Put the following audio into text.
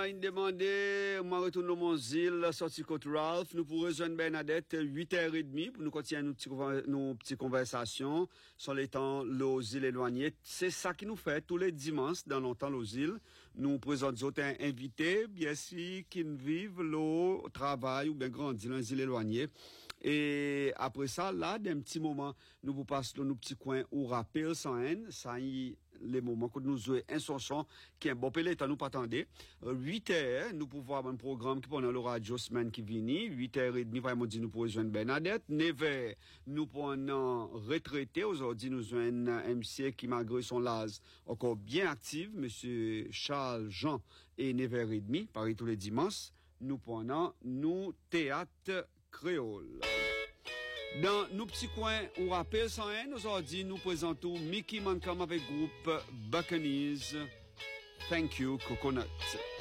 il demandait, moi retourne au Monzil, sorti côte Ralph, nous pourrons rejoindre Bernadette 8h30 pour nous continuer nos petites conversations sur les temps aux îles éloignées. C'est ça qui nous fait tous les dimanches dans longtemps aux îles. Nous présentons d'autres invités, bien sûr, qui vivent au travail ou bien grandissent dans les îles éloignées. Et après ça, là, d'un petit moment, nous vous passons nos petits coins où rappel sans haine, ça y les moments que nous jouons un son qui est un bon pélétan, nous pas attendre. 8h, nous pouvons avoir un programme qui pendant le radio semaine qui vient. 8h30, vraiment dit, nous pouvons joindre Bernadette. 9h, nous pouvons retraiter. Aujourd'hui, nous avons un MC qui, malgré son âge, encore bien actif, monsieur Charles Jean, et 9h30, pareil tous les dimanches, nous prenons nous théâtre créole. Dans nos petits coins, on rappelle sans haine, aujourd'hui, nous présentons Mickey Mancam avec groupe Buccaneers. Thank you, Coconut.